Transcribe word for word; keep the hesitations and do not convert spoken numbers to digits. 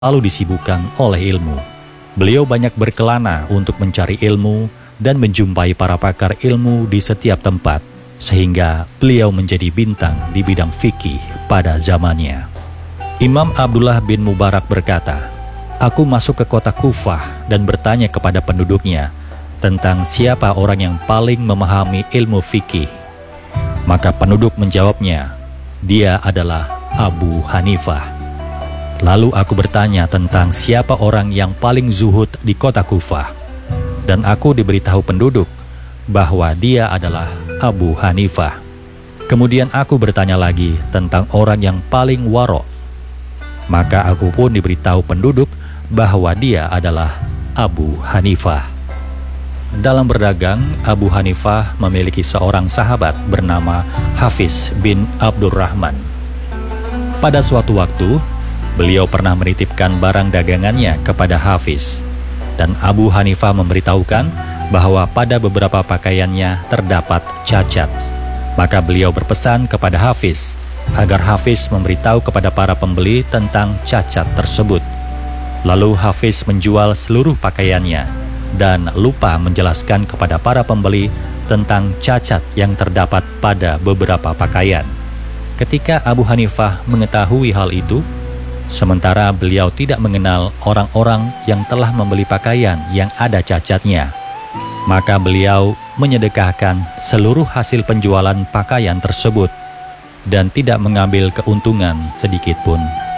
lalu disibukkan oleh ilmu. Beliau banyak berkelana untuk mencari ilmu dan menjumpai para pakar ilmu di setiap tempat, sehingga beliau menjadi bintang di bidang fikih pada zamannya. Imam Abdullah bin Mubarak berkata, "Aku masuk ke kota Kufah dan bertanya kepada penduduknya tentang siapa orang yang paling memahami ilmu fikih. Maka penduduk menjawabnya, dia adalah Abu Hanifah. Lalu aku bertanya tentang siapa orang yang paling zuhud di kota Kufah, dan aku diberitahu penduduk bahwa dia adalah Abu Hanifah. Kemudian aku bertanya lagi tentang orang yang paling warok, maka aku pun diberitahu penduduk bahwa dia adalah Abu Hanifah." Dalam berdagang, Abu Hanifah memiliki seorang sahabat bernama Hafiz bin Abdurrahman. Pada suatu waktu, beliau pernah menitipkan barang dagangannya kepada Hafiz, dan Abu Hanifah memberitahukan bahwa pada beberapa pakaiannya terdapat cacat. Maka beliau berpesan kepada Hafiz agar Hafiz memberitahu kepada para pembeli tentang cacat tersebut. Lalu Hafiz menjual seluruh pakaiannya dan lupa menjelaskan kepada para pembeli tentang cacat yang terdapat pada beberapa pakaian. Ketika Abu Hanifah mengetahui hal itu, sementara beliau tidak mengenal orang-orang yang telah membeli pakaian yang ada cacatnya, maka beliau menyedekahkan seluruh hasil penjualan pakaian tersebut dan tidak mengambil keuntungan sedikit pun.